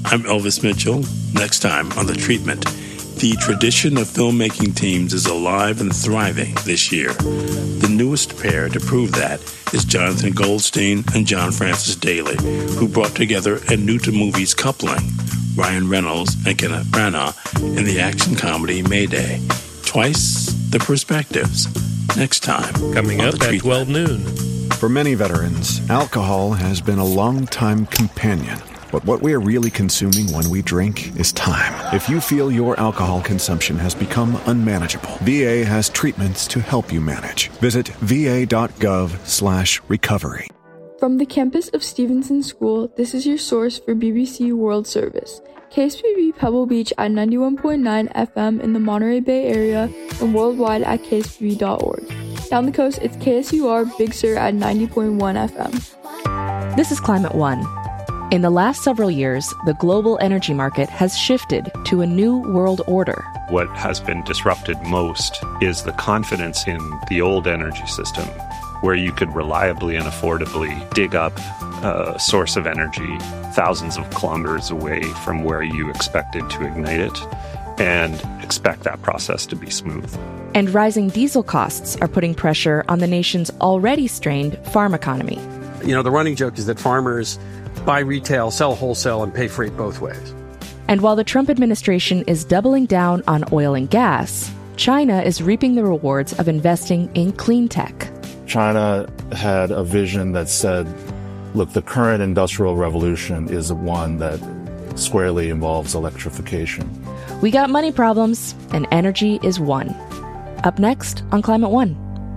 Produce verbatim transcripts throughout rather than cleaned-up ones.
I'm Elvis Mitchell. Next time on The Treatment, the tradition of filmmaking teams is alive and thriving this year. The newest pair to prove that is Jonathan Goldstein and John Francis Daly, who brought together a new-to-movies coupling, Ryan Reynolds and Kenneth Branagh, in the action comedy Mayday. Twice the perspectives. Next time. Coming up at twelve noon. For many veterans, alcohol has been a long-time companion. But what we are really consuming when we drink is time. If you feel your alcohol consumption has become unmanageable, V A has treatments to help you manage. Visit va.gov slash recovery. From the campus of Stevenson School, this is your source for B B C World Service. K S B B Pebble Beach at ninety-one point nine F M in the Monterey Bay area and worldwide at k s b b dot org. Down the coast, it's K S U R Big Sur at ninety point one F M. This is Climate One. In the last several years, the global energy market has shifted to a new world order. What has been disrupted most is the confidence in the old energy system, where you could reliably and affordably dig up a source of energy thousands of kilometers away from where you expected to ignite it and expect that process to be smooth. And rising diesel costs are putting pressure on the nation's already strained farm economy. You know, the running joke is that farmers buy retail, sell wholesale, and pay freight both ways. And while the Trump administration is doubling down on oil and gas, China is reaping the rewards of investing in clean tech. China had a vision that said, look, the current industrial revolution is one that squarely involves electrification. We got money problems, and energy is one. Up next on Climate One.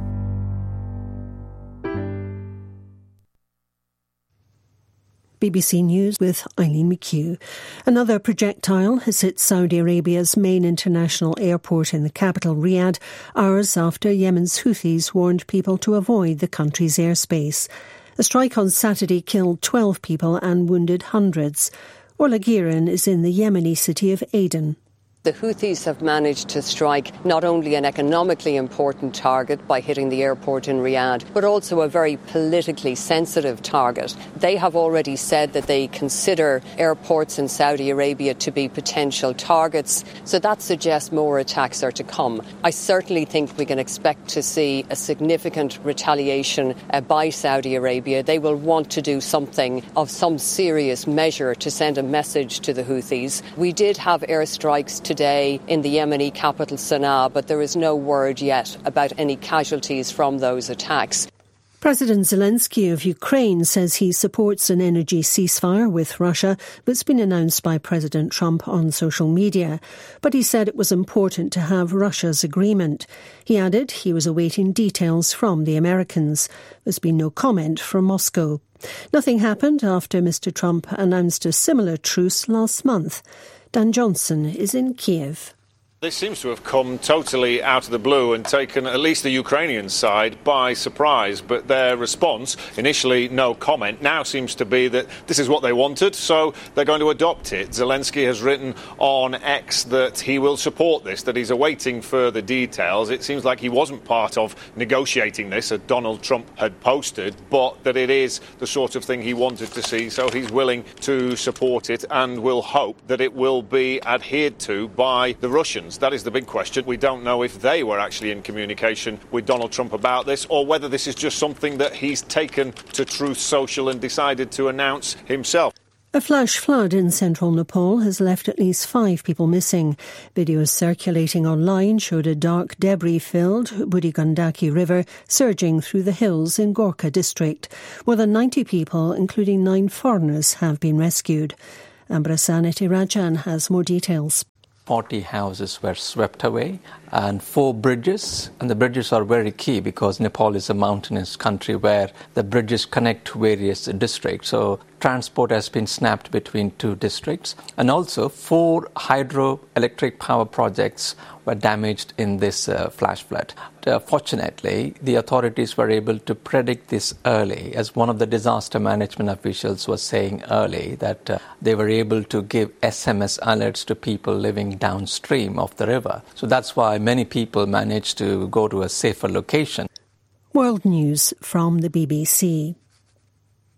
B B C News with Eileen McHugh. Another projectile has hit Saudi Arabia's main international airport in the capital, Riyadh, hours after Yemen's Houthis warned people to avoid the country's airspace. A strike on Saturday killed twelve people and wounded hundreds. Orla Guerin is in the Yemeni city of Aden. The Houthis have managed to strike not only an economically important target by hitting the airport in Riyadh, but also a very politically sensitive target. They have already said that they consider airports in Saudi Arabia to be potential targets, so that suggests more attacks are to come. I certainly think we can expect to see a significant retaliation uh, by Saudi Arabia. They will want to do something of some serious measure to send a message to the Houthis. We did have airstrikes to today in the Yemeni capital Sana'a, but there is no word yet about any casualties from those attacks. President Zelensky of Ukraine says he supports an energy ceasefire with Russia that's been announced by President Trump on social media. But he said it was important to have Russia's agreement. He added he was awaiting details from the Americans. There's been no comment from Moscow. Nothing happened after Mister Trump announced a similar truce last month. Dan Johnson is in Kiev. This seems to have come totally out of the blue and taken at least the Ukrainian side by surprise. But their response, initially no comment, now seems to be that this is what they wanted, so they're going to adopt it. Zelensky has written on X that he will support this, that he's awaiting further details. It seems like he wasn't part of negotiating this, as Donald Trump had posted, but that it is the sort of thing he wanted to see, so he's willing to support it and will hope that it will be adhered to by the Russians. That is the big question. We don't know if they were actually in communication with Donald Trump about this, or whether this is just something that he's taken to Truth Social and decided to announce himself. A flash flood in central Nepal has left at least five people missing. Videos circulating online showed a dark debris-filled Budi Gandaki River surging through the hills in Gorkha district. More than ninety people, including nine foreigners, have been rescued. Ambrasaneti Rajan has more details. forty houses were swept away and four bridges. And the bridges are very key because Nepal is a mountainous country where the bridges connect to various districts. So transport has been snapped between two districts. And also four hydroelectric power projects were damaged in this uh, flash flood. Uh, fortunately, the authorities were able to predict this early, as one of the disaster management officials was saying early, that uh, they were able to give S M S alerts to people living downstream of the river. So that's why many people managed to go to a safer location. World News from the B B C.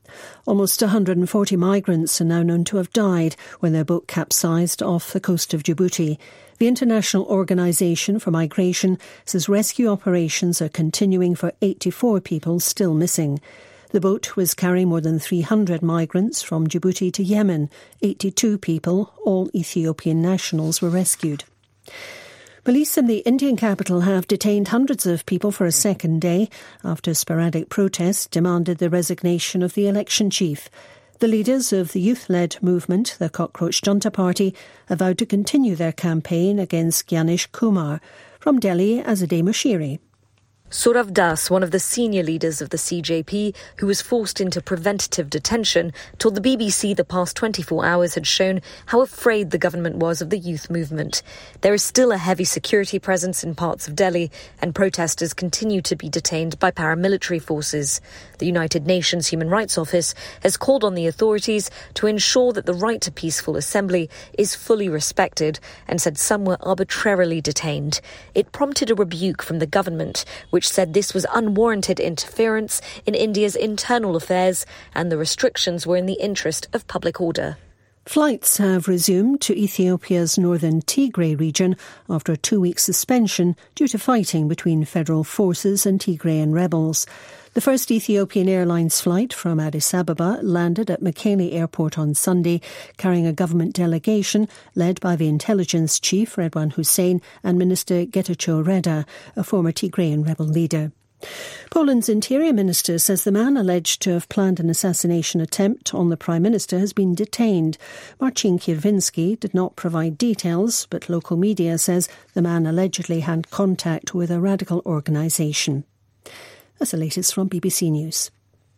Almost one hundred forty migrants are now known to have died when their boat capsized off the coast of Djibouti. The International Organization for Migration says rescue operations are continuing for eighty-four people still missing. The boat was carrying more than three hundred migrants from Djibouti to Yemen. eighty-two people, all Ethiopian nationals, were rescued. Police in the Indian capital have detained hundreds of people for a second day after sporadic protests demanded the resignation of the election chief. The leaders of the youth-led movement, the Cockroach Junta Party, have vowed to continue their campaign against Gyanish Kumar. From Delhi, Azadeh Mushiri. Saurav Das, one of the senior leaders of the C J P, who was forced into preventative detention, told the B B C the past twenty-four hours had shown how afraid the government was of the youth movement. There is still a heavy security presence in parts of Delhi, and protesters continue to be detained by paramilitary forces. The United Nations Human Rights Office has called on the authorities to ensure that the right to peaceful assembly is fully respected, and said some were arbitrarily detained. It prompted a rebuke from the government, which which said this was unwarranted interference in India's internal affairs and the restrictions were in the interest of public order. Flights have resumed to Ethiopia's northern Tigray region after a two-week suspension due to fighting between federal forces and Tigrayan rebels. The first Ethiopian Airlines flight from Addis Ababa landed at Mekele Airport on Sunday, carrying a government delegation led by the intelligence chief Redwan Hussein and Minister Getachew Reda, a former Tigrayan rebel leader. Poland's interior minister says the man alleged to have planned an assassination attempt on the prime minister has been detained. Marcin Kierwiński did not provide details, but local media says the man allegedly had contact with a radical organisation. That's the latest from B B C News.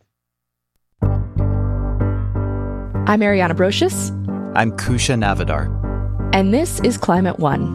I'm Ariana Brocious. I'm Kusha Navidar. And this is Climate One.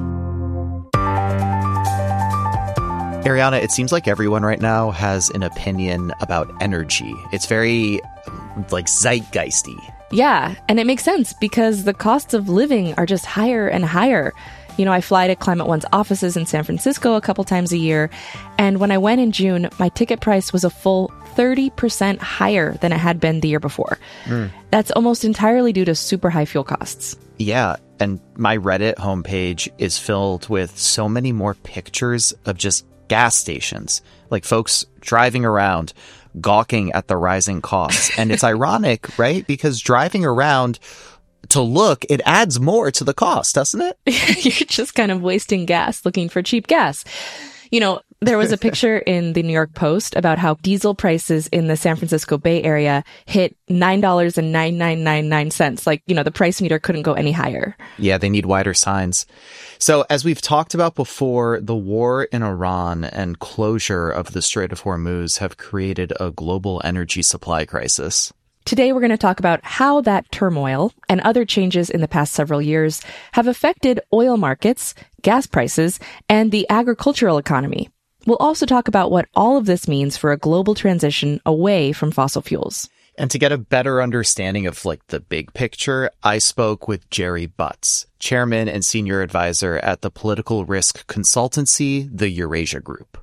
Ariana, it seems like everyone right now has an opinion about energy. It's very, like, zeitgeisty. Yeah, and it makes sense because the costs of living are just higher and higher. You know, I fly to Climate One's offices in San Francisco a couple times a year, and when I went in June, my ticket price was a full thirty percent higher than it had been the year before. Mm. That's almost entirely due to super high fuel costs. Yeah, and my Reddit homepage is filled with so many more pictures of just gas stations, like folks driving around, gawking at the rising costs. And it's ironic, right? Because driving around to look, it adds more to the cost, doesn't it? You're just kind of wasting gas looking for cheap gas. You know, there was a picture in the New York Post about how diesel prices in the San Francisco Bay Area hit nine dollars and ninety-nine ninety-nine cents. Like, you know, the price meter couldn't go any higher. Yeah, they need wider signs. So as we've talked about before, the war in Iran and closure of the Strait of Hormuz have created a global energy supply crisis. Today, we're going to talk about how that turmoil and other changes in the past several years have affected oil markets, gas prices, and the agricultural economy. We'll also talk about what all of this means for a global transition away from fossil fuels. And to get a better understanding of like the big picture, I spoke with Jerry Butts, chairman and senior advisor at the political risk consultancy, the Eurasia Group.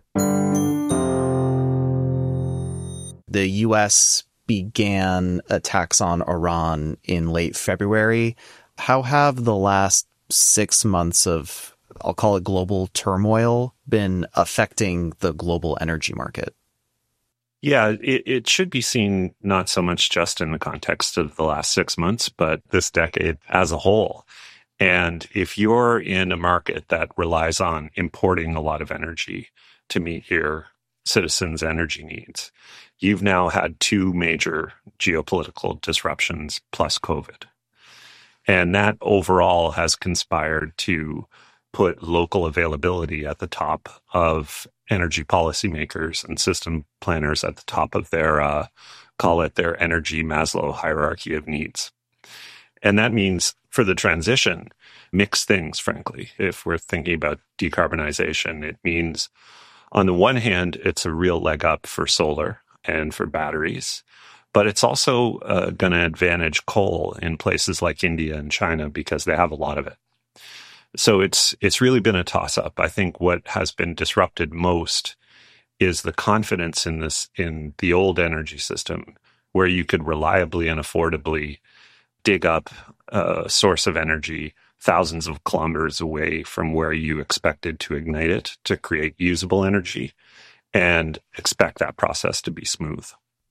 The U S began attacks on Iran in late February. How have the last six months of, I'll call it global turmoil, been affecting the global energy market? Yeah, it, it should be seen not so much just in the context of the last six months, but this decade as a whole. And if you're in a market that relies on importing a lot of energy to meet your citizens' energy needs, you've now had two major geopolitical disruptions plus COVID. And that overall has conspired to put local availability at the top of energy policymakers and system planners at the top of their, uh, call it their energy Maslow hierarchy of needs. And that means for the transition, mixed things, frankly. If we're thinking about decarbonization, it means on the one hand, it's a real leg up for solar and for batteries, but it's also uh, going to advantage coal in places like India and China because they have a lot of it. So it's it's really been a toss-up. I think what has been disrupted most is the confidence in this in the old energy system where you could reliably and affordably dig up a source of energy thousands of kilometers away from where you expected to ignite it to create usable energy, and expect that process to be smooth.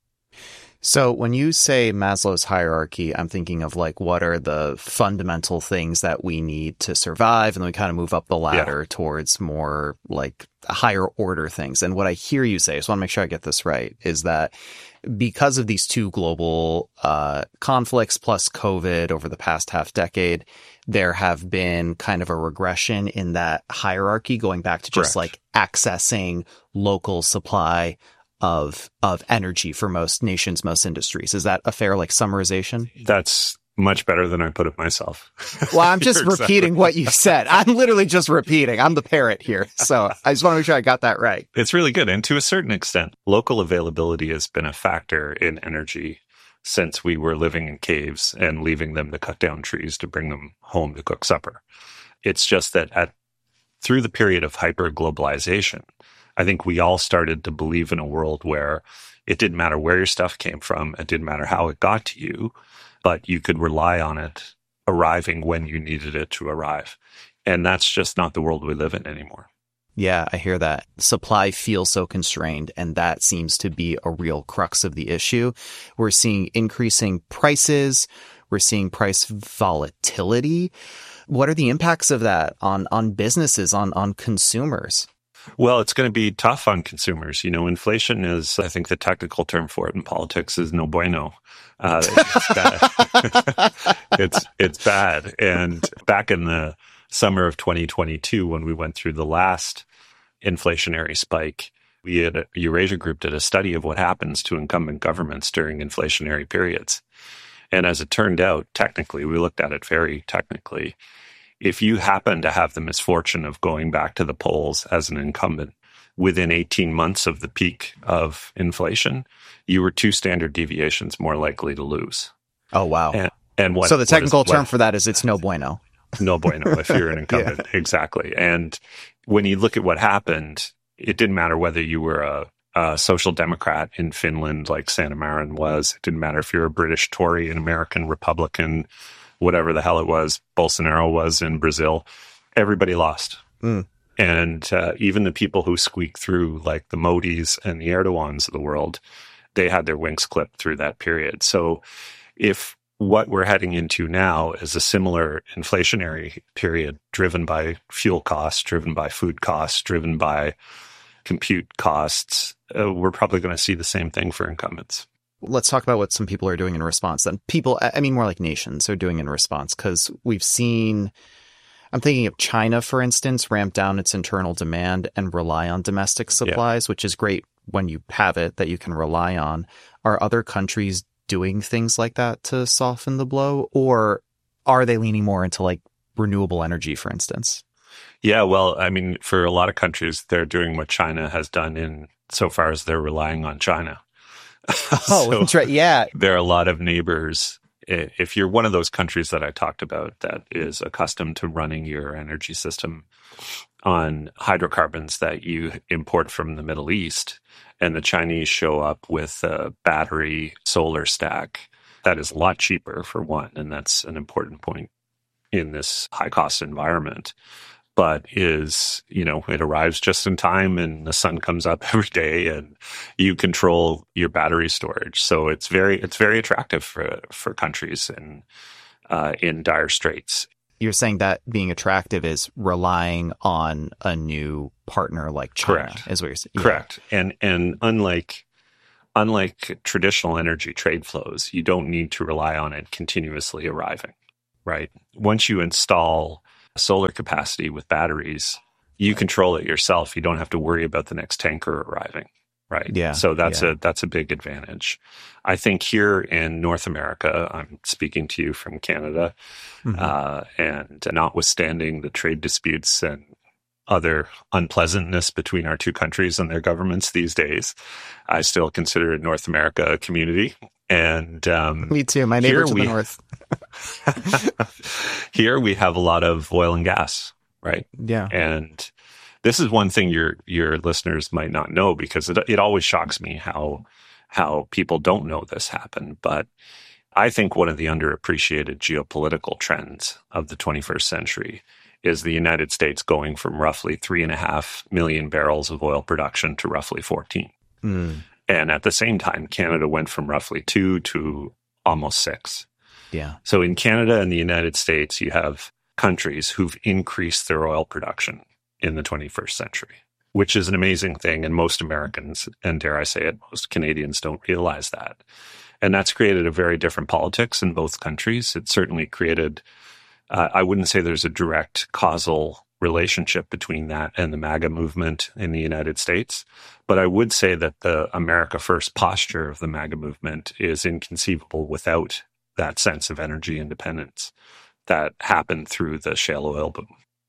So when you say Maslow's hierarchy, I'm thinking of like, what are the fundamental things that we need to survive? And then we kind of move up the ladder yeah. towards more like higher order things. And what I hear you say, so I want to make sure I get this right, is that because of these two global uh, conflicts plus COVID over the past half decade, there have been kind of a regression in that hierarchy going back to just Correct. like accessing local supply of of energy for most nations, most industries. Is that a fair like summarization? That's much better than I put it myself. Well, I'm just repeating exactly what you said. I'm literally just repeating. I'm the parrot here. So I just want to make sure I got that right. It's really good. And to a certain extent, local availability has been a factor in energy since we were living in caves and leaving them to cut down trees to bring them home to cook supper. It's just that at through the period of hyper-globalization, I think we all started to believe in a world where it didn't matter where your stuff came from. It didn't matter how it got to you, but you could rely on it arriving when you needed it to arrive. And that's just not the world we live in anymore. Yeah, I hear that. Supply feels so constrained, and that seems to be a real crux of the issue. We're seeing increasing prices. We're seeing price volatility. What are the impacts of that on, on businesses, on, on consumers? Well, it's going to be tough on consumers. You know, inflation is, I think the technical term for it in politics is no bueno. Uh, it's bad. it's, it's bad. And back in the summer of twenty twenty-two, when we went through the last inflationary spike, we had a Eurasia Group did a study of what happens to incumbent governments during inflationary periods. And as it turned out, technically, we looked at it very technically. If you happen to have the misfortune of going back to the polls as an incumbent within eighteen months of the peak of inflation, you were two standard deviations more likely to lose. Oh, wow. And, and what, so the technical what is, term what, for that is it's no bueno. No bueno if you're an incumbent. Yeah. Exactly. And when you look at what happened, it didn't matter whether you were a, a social democrat in Finland like Sanna Marin was. It didn't matter if you're a British Tory, an American Republican, whatever the hell it was, Bolsonaro was in Brazil. Everybody lost. Mm. And uh, even the people who squeaked through, like the Modis and the Erdogans of the world, they had their wings clipped through that period. So if what we're heading into now is a similar inflationary period driven by fuel costs, driven by food costs, driven by compute costs, uh, we're probably going to see the same thing for incumbents. Let's talk about what some people are doing in response then. People, I mean, more like nations are doing in response, because we've seen, I'm thinking of China, for instance, ramp down its internal demand and rely on domestic supplies, yeah. which is great when you have it that you can rely on. Are other countries doing things like that to soften the blow, or are they leaning more into like renewable energy, for instance? Yeah, well, I mean, for a lot of countries, they're doing what China has done in so far as they're relying on China. Oh, so that's right. Yeah. There are a lot of neighbors. If you're one of those countries that I talked about that is accustomed to running your energy system on hydrocarbons that you import from the Middle East, and the Chinese show up with a battery solar stack, that is a lot cheaper for one. And that's an important point in this high cost environment. But is, you know, it arrives just in time and the sun comes up every day and you control your battery storage. So it's very, it's very attractive for, for countries in, uh, in dire straits. You're saying that being attractive is relying on a new partner like China. Correct. Is what you're saying. Yeah. Correct. And, and unlike, unlike traditional energy trade flows, you don't need to rely on it continuously arriving, right? Once you install solar capacity with batteries, you control it yourself. You don't have to worry about the next tanker arriving, right? Yeah. So that's yeah. a that's a big advantage. I think here in North America, I'm speaking to you from Canada, mm-hmm. uh, and notwithstanding the trade disputes and other unpleasantness between our two countries and their governments these days, I still consider North America a community. And um, me too. My neighbor to we, the north. Here we have a lot of oil and gas, right? Yeah. And this is one thing your your listeners might not know, because it it always shocks me how how people don't know this happened. But I think one of the underappreciated geopolitical trends of the twenty-first century is the United States going from roughly three and a half million barrels of oil production to roughly fourteen. Mm. And at the same time, Canada went from roughly two to almost six. Yeah. So in Canada and the United States, you have countries who've increased their oil production in the twenty-first century, which is an amazing thing. And most Americans, and dare I say it, most Canadians don't realize that. And that's created a very different politics in both countries. It certainly created, uh, I wouldn't say there's a direct causal relationship between that and the MAGA movement in the United States. But I would say that the America First posture of the MAGA movement is inconceivable without that sense of energy independence that happened through the shale oil boom.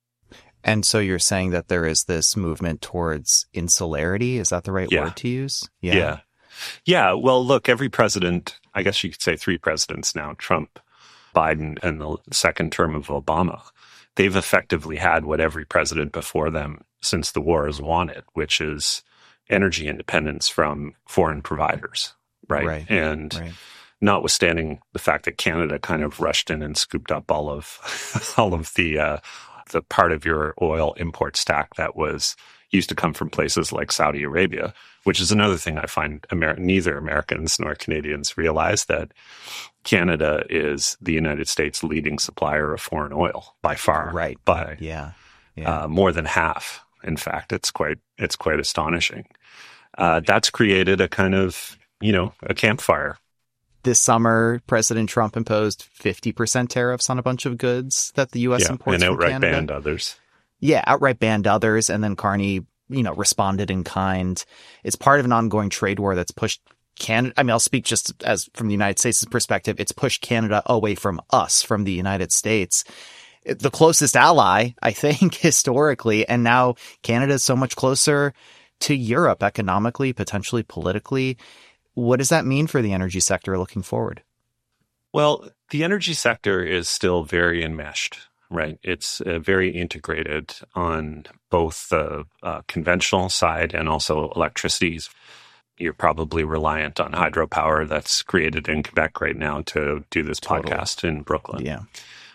And so you're saying that there is this movement towards insularity. Is that the right yeah. word to use? Yeah. yeah. Yeah. Well, look, every president, I guess you could say three presidents now, Trump, Biden, and the second term of Obama, they've effectively had what every president before them since the war has wanted, which is energy independence from foreign providers. Right. Right. And right. notwithstanding the fact that Canada kind of rushed in and scooped up all of all of the uh, the part of your oil import stack that was used to come from places like Saudi Arabia, which is another thing I find Amer- neither Americans nor Canadians realize, that Canada is the United States' leading supplier of foreign oil by far. Right. By yeah. yeah. Uh, more than half. In fact, it's quite it's quite astonishing. Uh, that's created a kind of, you know, a campfire. This summer, President Trump imposed fifty percent tariffs on a bunch of goods that the U S yeah, imports and from outright Canada. banned others. Yeah, outright banned others. And then Carney, you know, responded in kind. It's part of an ongoing trade war that's pushed Canada. I mean, I'll speak just as from the United States' perspective. It's pushed Canada away from us, from the United States, the closest ally, I think, historically. And now Canada is so much closer to Europe economically, potentially politically. What does that mean for the energy sector looking forward? Well, the energy sector is still very enmeshed, right? It's uh, very integrated on both the uh, conventional side and also electricities. You're probably reliant on hydropower that's created in Quebec right now to do this Totally. podcast in Brooklyn. Yeah.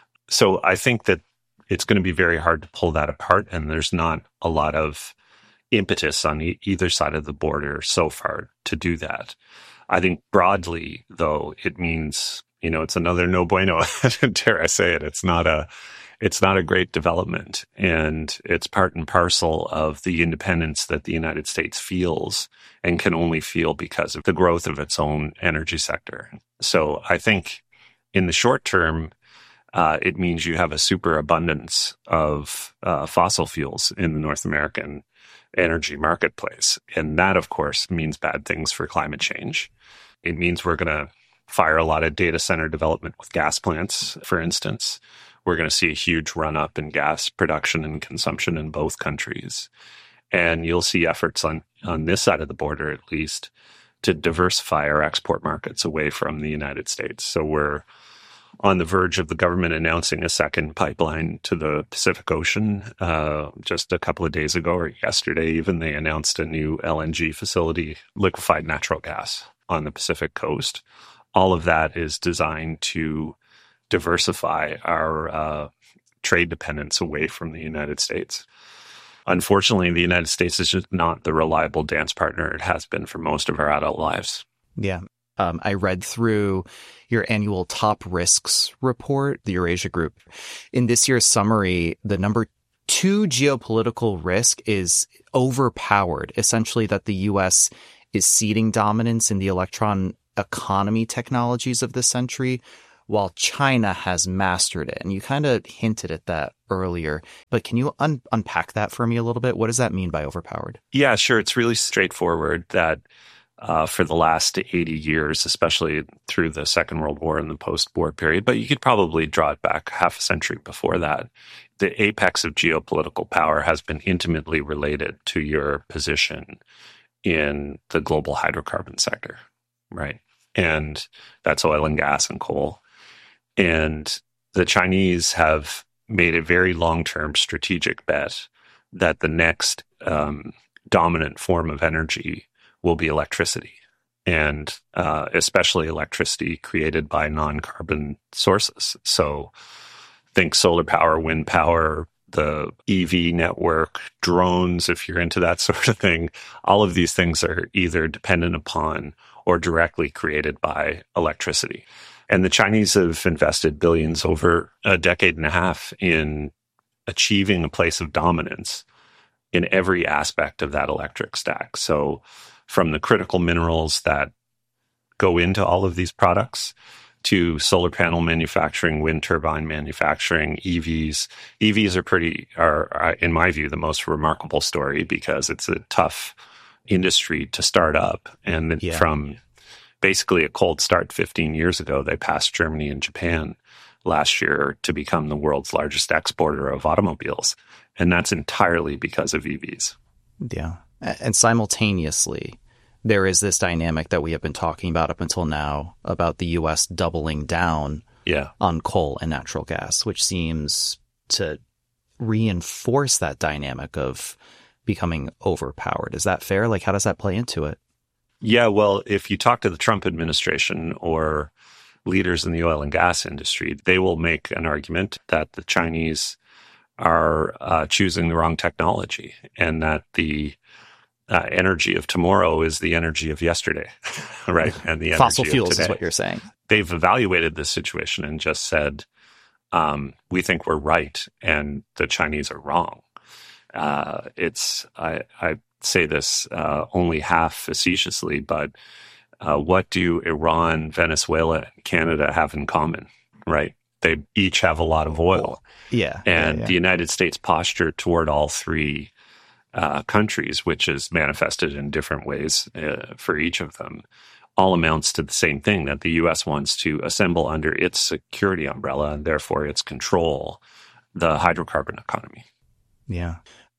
So I think that it's going to be very hard to pull that apart, and there's not a lot of impetus on e- either side of the border so far to do that. I think broadly, though, it means, you know, it's another no bueno. Dare I say it? It's not a, it's not a great development, and it's part and parcel of the independence that the United States feels and can only feel because of the growth of its own energy sector. So I think in the short term, uh, it means you have a superabundance of uh, fossil fuels in the North American energy marketplace. And that, of course, means bad things for climate change. It means we're going to fire a lot of data center development with gas plants, for instance. We're going to see a huge run up in gas production and consumption in both countries. And you'll see efforts on, on this side of the border, at least, to diversify our export markets away from the United States. So we're on the verge of the government announcing a second pipeline to the Pacific Ocean. Uh, just a couple of days ago, or yesterday even, they announced a new L N G facility, liquefied natural gas, on the Pacific coast. All of that is designed to diversify our uh, trade dependence away from the United States. Unfortunately, the United States is just not the reliable dance partner it has been for most of our adult lives. Yeah. Um, I read through your annual top risks report, the Eurasia Group. In this year's summary, the number two geopolitical risk is overpowered, essentially that the U S is ceding dominance in the electron economy technologies of this century, while China has mastered it. And you kind of hinted at that earlier, but can you un- unpack that for me a little bit? What does that mean by overpowered? Yeah, sure. It's really straightforward that Uh, for the last eighty years, especially through the Second World War and the post-war period, but you could probably draw it back half a century before that. The apex of geopolitical power has been intimately related to your position in the global hydrocarbon sector, right? And that's oil and gas and coal. And the Chinese have made a very long-term strategic bet that the next um, dominant form of energy will be electricity. and uh, especially electricity created by non-carbon sources. So think solar power, wind power, the E V network, drones, if you're into that sort of thing. All of these things are either dependent upon or directly created by electricity. And the Chinese have invested billions over a decade and a half in achieving a place of dominance in every aspect of that electric stack. So from the critical minerals that go into all of these products to solar panel manufacturing, wind turbine manufacturing, E Vs. E Vs are pretty, are, in my view, the most remarkable story because it's a tough industry to start up. And yeah. from basically a cold start fifteen years ago, they passed Germany and Japan last year to become the world's largest exporter of automobiles. And that's entirely because of E Vs. Yeah. And simultaneously, there is this dynamic that we have been talking about up until now about the U S doubling down yeah. on coal and natural gas, which seems to reinforce that dynamic of becoming overpowered. Is that fair? Like, how does that play into it? Yeah, well, if you talk to the Trump administration or leaders in the oil and gas industry, they will make an argument that the Chinese are uh, choosing the wrong technology and that the uh, energy of tomorrow is the energy of yesterday, right? And the energy fossil of fuels today. is what you're saying. They've evaluated this situation and just said, um, we think we're right and the Chinese are wrong. Uh, it's, I, I say this uh, only half facetiously, but uh, what do Iran, Venezuela, and Canada have in common, right? They each have a lot of oil. Yeah. And yeah, yeah. the United States posture toward all three uh, countries, which is manifested in different ways uh, for each of them, all amounts to the same thing, that the U S wants to assemble under its security umbrella and therefore its control the hydrocarbon economy. Yeah.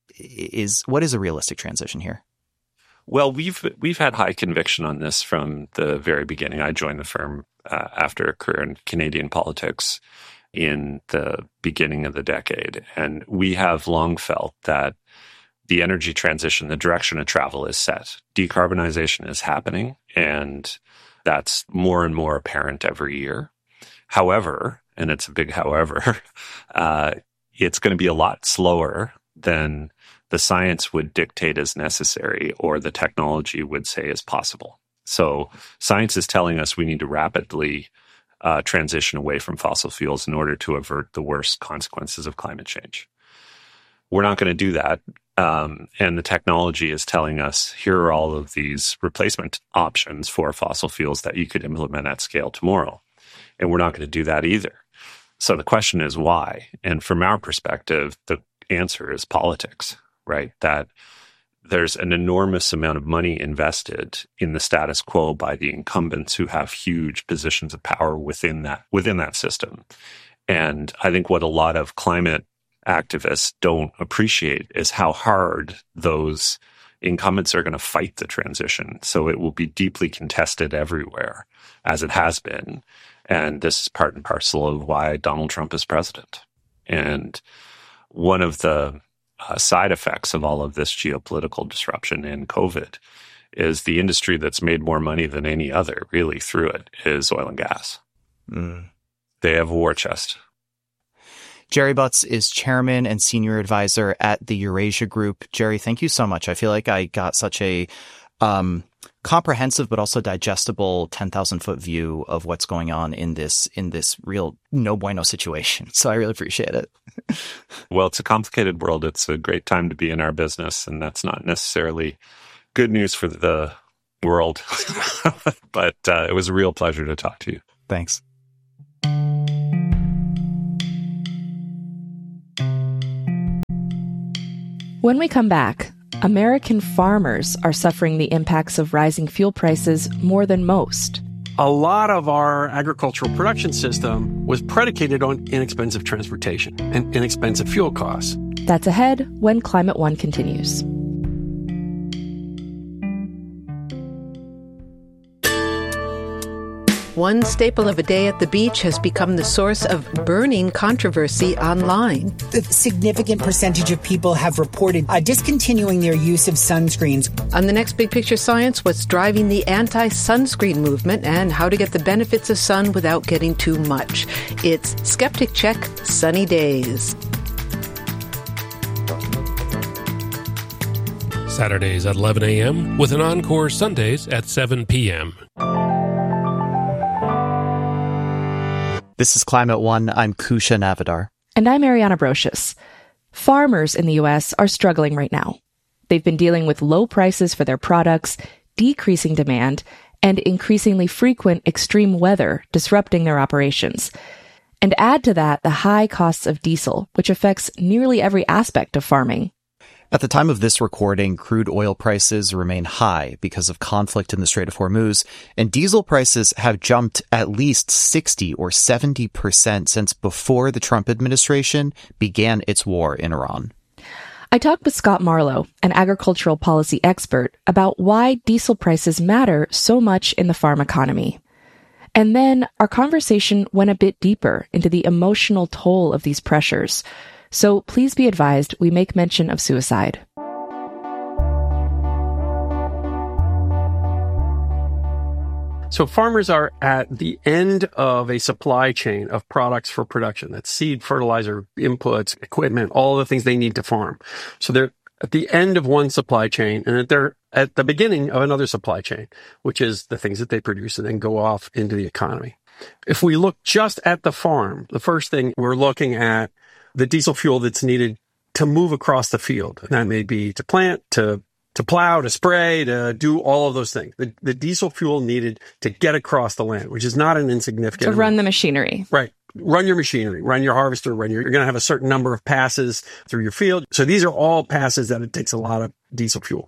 Is what is a realistic transition here? Well, we've we've had high conviction on this from the very beginning. I joined the firm uh, after a career in Canadian politics in the beginning of the decade, and we have long felt that the energy transition, the direction of travel is set. Decarbonization is happening, and that's more and more apparent every year. However, and it's a big however, uh, it's going to be a lot slower than the science would dictate as necessary or the technology would say is possible. So science is telling us we need to rapidly uh, transition away from fossil fuels in order to avert the worst consequences of climate change. We're not going to do that. Um, and the technology is telling us, here are all of these replacement options for fossil fuels that you could implement at scale tomorrow. And we're not going to do that either. So the question is why? And from our perspective, the answer is politics, right? That there's an enormous amount of money invested in the status quo by the incumbents who have huge positions of power within that within that system. And I think what a lot of climate activists don't appreciate is how hard those incumbents are going to fight the transition. So it will be deeply contested everywhere, as it has been. And this is part and parcel of why Donald Trump is president. And one of the uh, side effects of all of this geopolitical disruption in COVID is the industry that's made more money than any other, really, through it, is oil and gas. Mm. They have a war chest. Jerry Butts is chairman and senior advisor at the Eurasia Group. Jerry, thank you so much. I feel like I got such a um, comprehensive but also digestible ten thousand foot view of what's going on in this in this real no bueno situation. So I really appreciate it. Well, it's a complicated world. It's a great time to be in our business, and that's not necessarily good news for the world. But uh, it was a real pleasure to talk to you. Thanks. When we come back, American farmers are suffering the impacts of rising fuel prices more than most. A lot of our agricultural production system was predicated on inexpensive transportation and inexpensive fuel costs. That's ahead when Climate One continues. One staple of a day at the beach has become the source of burning controversy online. A significant percentage of people have reported uh, discontinuing their use of sunscreens. On the next Big Picture Science, what's driving the anti-sunscreen movement and how to get the benefits of sun without getting too much. It's Skeptic Check Sunny Days. Saturdays at eleven a.m. with an encore Sundays at seven p.m. This is Climate One. I'm Kusha Navidar. And I'm Ariana Brocious. Farmers in the U S are struggling right now. They've been dealing with low prices for their products, decreasing demand, and increasingly frequent extreme weather disrupting their operations. And add to that the high costs of diesel, which affects nearly every aspect of farming. At the time of this recording, crude oil prices remain high because of conflict in the Strait of Hormuz, and diesel prices have jumped at least sixty or seventy percent since before the Trump administration began its war in Iran. I talked with Scott Marlowe, an agricultural policy expert, about why diesel prices matter so much in the farm economy. And then our conversation went a bit deeper into the emotional toll of these pressures. So please be advised, we make mention of suicide. So farmers are at the end of a supply chain of products for production. That's seed, fertilizer, inputs, equipment, all the things they need to farm. So they're at the end of one supply chain, and they're at the beginning of another supply chain, which is the things that they produce and then go off into the economy. If we look just at the farm, the first thing we're looking at the diesel fuel that's needed to move across the field. And that may be to plant, to to plow, to spray, to do all of those things. The, the diesel fuel needed to get across the land, which is not an insignificant To amount. run the machinery. Right. Run your machinery, run your harvester, run your, you're going to have a certain number of passes through your field. So these are all passes that it takes a lot of diesel fuel.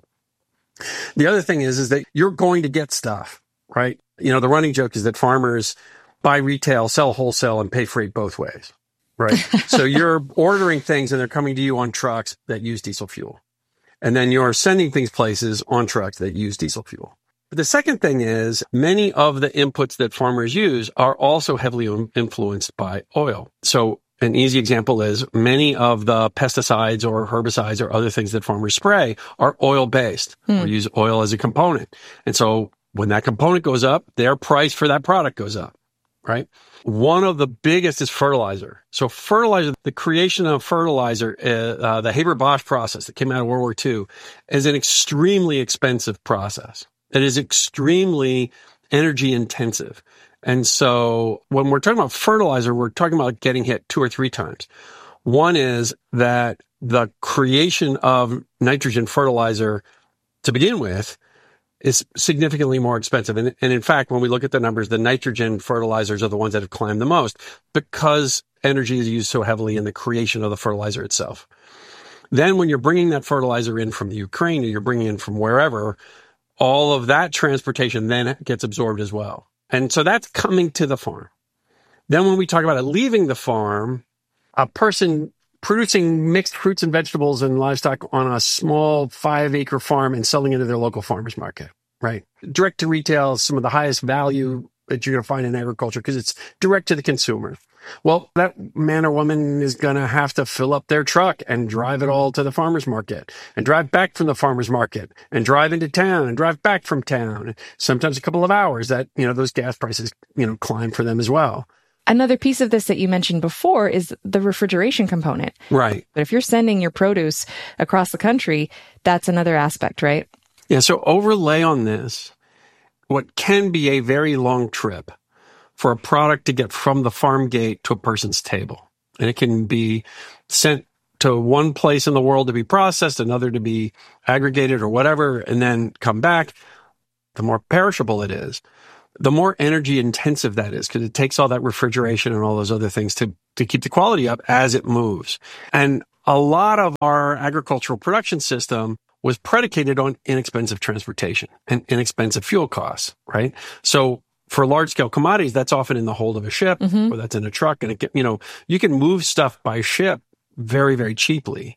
The other thing is, is that you're going to get stuff, right? You know, the running joke is that farmers buy retail, sell wholesale, and pay freight both ways. Right. So you're ordering things and they're coming to you on trucks that use diesel fuel. And then you're sending things places on trucks that use diesel fuel. But the second thing is many of the inputs that farmers use are also heavily influenced by oil. So an easy example is many of the pesticides or herbicides or other things that farmers spray are oil based hmm. or use oil as a component. And so when that component goes up, their price for that product goes up. Right? One of the biggest is fertilizer. So fertilizer, the creation of fertilizer, uh, uh, the Haber-Bosch process that came out of World War Two is an extremely expensive process. It is extremely energy intensive. And so when we're talking about fertilizer, we're talking about getting hit two or three times. One is that the creation of nitrogen fertilizer to begin with is significantly more expensive. And, and in fact, when we look at the numbers, the nitrogen fertilizers are the ones that have climbed the most because energy is used so heavily in the creation of the fertilizer itself. Then when you're bringing that fertilizer in from the Ukraine or you're bringing in from wherever, all of that transportation then gets absorbed as well. And so that's coming to the farm. Then when we talk about it leaving the farm, a person producing mixed fruits and vegetables and livestock on a small five acre farm and selling it to their local farmers market, right? Direct to retail is some of the highest value that you're going to find in agriculture because it's direct to the consumer. Well, that man or woman is going to have to fill up their truck and drive it all to the farmer's market and drive back from the farmer's market and drive into town and drive back from town. Sometimes a couple of hours that, you know, those gas prices, you know, climb for them as well. Another piece of this that you mentioned before is the refrigeration component. Right. But if you're sending your produce across the country, that's another aspect, right? Yeah. So overlay on this, what can be a very long trip for a product to get from the farm gate to a person's table. And it can be sent to one place in the world to be processed, another to be aggregated or whatever, and then come back. The more perishable it is, the more energy intensive that is because it takes all that refrigeration and all those other things to, to keep the quality up as it moves. And a lot of our agricultural production system was predicated on inexpensive transportation and inexpensive fuel costs, right? So for large scale commodities, that's often in the hold of a ship mm-hmm. or that's in a truck. And it get, you know, you can move stuff by ship very, very cheaply.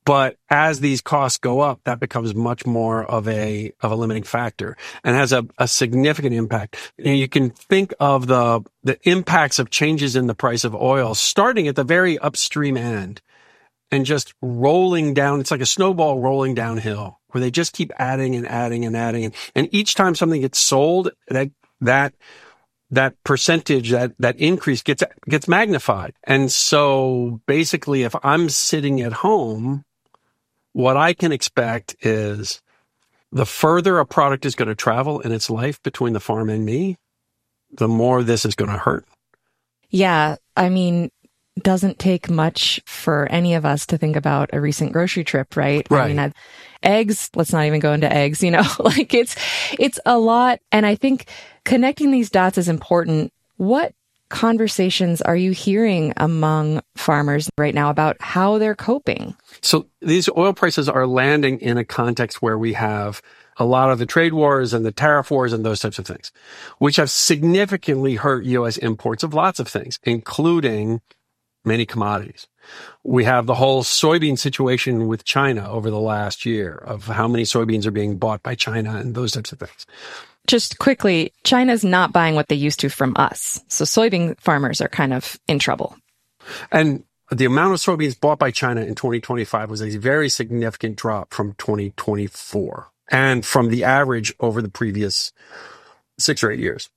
But as these costs go up, that becomes much more of a of a limiting factor and has a, a significant impact. And you can think of the the impacts of changes in the price of oil starting at the very upstream end and just rolling down. It's like a snowball rolling downhill where they just keep adding and adding and adding. And, and each time something gets sold, that that that percentage, that, that increase gets gets magnified. And so basically, if I'm sitting at home, what I can expect is the further a product is going to travel in its life between the farm and me, the more this is going to hurt. Yeah. I mean, doesn't take much for any of us to think about a recent grocery trip, right? Right. I mean, I've, eggs, let's not even go into eggs, you know, like it's, it's a lot. And I think connecting these dots is important. What conversations are you hearing among farmers right now about how they're coping? So these oil prices are landing in a context where we have a lot of the trade wars and the tariff wars and those types of things, which have significantly hurt U S imports of lots of things, including many commodities. We have the whole soybean situation with China over the last year of how many soybeans are being bought by China and those types of things. Just quickly, China's not buying what they used to from us. So soybean farmers are kind of in trouble. And the amount of soybeans bought by China in twenty twenty-five was a very significant drop from twenty twenty-four and from the average over the previous six or eight years.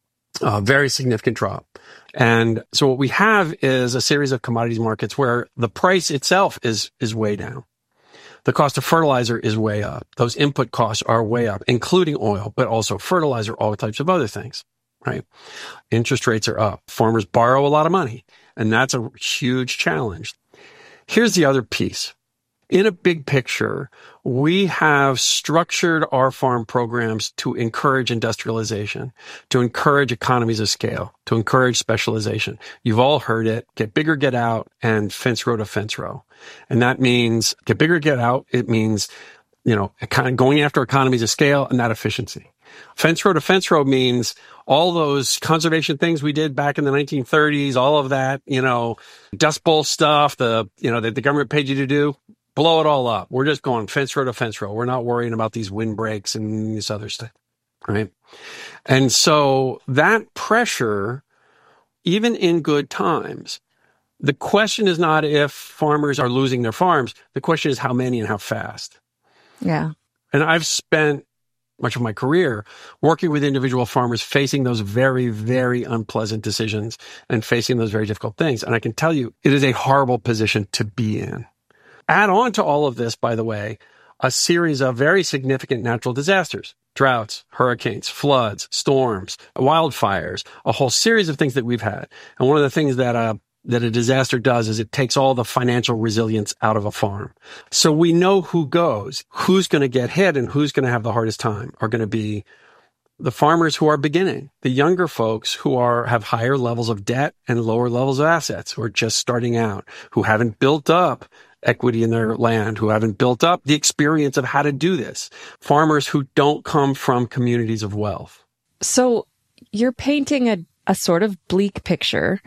A very significant drop. And so what we have is a series of commodities markets where the price itself is is way down. The cost of fertilizer is way up. Those input costs are way up, including oil, but also fertilizer, all types of other things, right? Interest rates are up. Farmers borrow a lot of money, and that's a huge challenge. Here's the other piece. In a big picture, we have structured our farm programs to encourage industrialization, to encourage economies of scale, to encourage specialization. You've all heard it, get bigger, get out, and fence row to fence row. And that means get bigger, get out. It means, you know, kind of going after economies of scale and that efficiency. Fence row to fence row means all those conservation things we did back in the nineteen thirties, all of that, you know, Dust Bowl stuff, the, you know, that the government paid you to do. Blow it all up. We're just going fence row to fence row. We're not worrying about these windbreaks and this other stuff, right? And so that pressure, even in good times, the question is not if farmers are losing their farms. The question is how many and how fast. Yeah. And I've spent much of my career working with individual farmers facing those very, very unpleasant decisions and facing those very difficult things. And I can tell you, it is a horrible position to be in. Add on to all of this, by the way, a series of very significant natural disasters, droughts, hurricanes, floods, storms, wildfires, a whole series of things that we've had. And one of the things that a, that a disaster does is it takes all the financial resilience out of a farm. So we know who goes, who's going to get hit and who's going to have the hardest time are going to be the farmers who are beginning, the younger folks who are have higher levels of debt and lower levels of assets, who are just starting out, who haven't built up equity in their land, who haven't built up the experience of how to do this. Farmers who don't come from communities of wealth. So you're painting a, a sort of bleak picture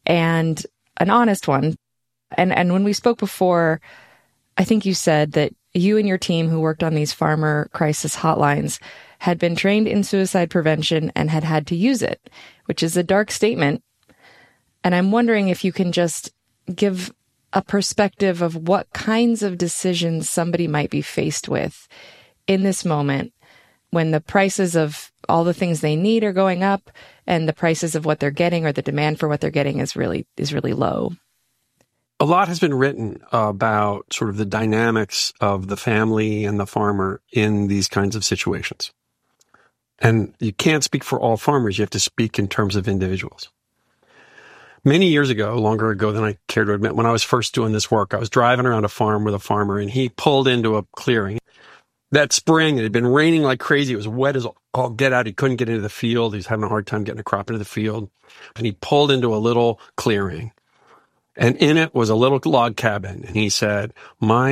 and an honest one. And, and when we spoke before, I think you said that you and your team who worked on these farmer crisis hotlines had been trained in suicide prevention and had had to use it, which is a dark statement. And I'm wondering if you can just give a perspective of what kinds of decisions somebody might be faced with in this moment when the prices of all the things they need are going up and the prices of what they're getting or the demand for what they're getting is really is really low. A lot has been written about sort of the dynamics of the family and the farmer in these kinds of situations. And you can't speak for all farmers. You have to speak in terms of individuals. Many years ago, longer ago than I care to admit, when I was first doing this work, I was driving around a farm with a farmer and he pulled into a clearing. That spring, it had been raining like crazy. It was wet as all get out. He couldn't get into the field. He was having a hard time getting a crop into the field. And he pulled into a little clearing. And in it was a little log cabin. And he said, my